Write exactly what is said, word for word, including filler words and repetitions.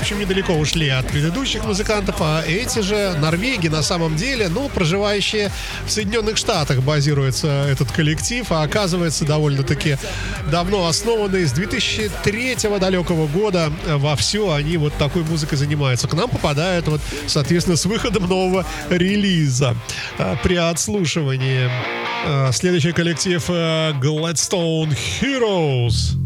общем, недалеко ушли от предыдущих музыкантов, а эти же норвеги на самом деле, ну, проживающие в Соединенных Штатах базируется этот коллектив, а оказывается довольно-таки давно основанный, с две тысячи третьего далекого года вовсю они вот такой музыкой занимаются. К нам попадают вот, соответственно, с выходом нового релиза при отслушивании. Следующий коллектив Gladstone Heroes.